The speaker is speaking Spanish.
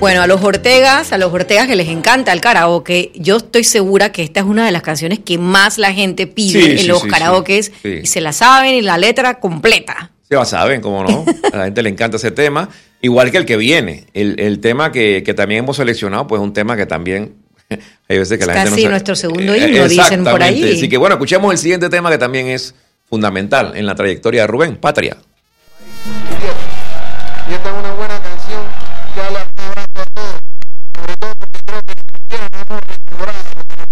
Bueno, a los Ortegas que les encanta el karaoke, yo estoy segura que esta es una de las canciones que más la gente pide en los karaokes y se la saben y la letra completa. Se la saben, cómo no. A la gente le encanta ese tema, igual que el que viene. El tema que también hemos seleccionado, pues es un tema que también hay veces que la gente no sabe. Casi nuestro segundo himno, dicen por ahí. Así que bueno, escuchemos el siguiente tema que también es fundamental en la trayectoria de Rubén, Patria. Y esta es una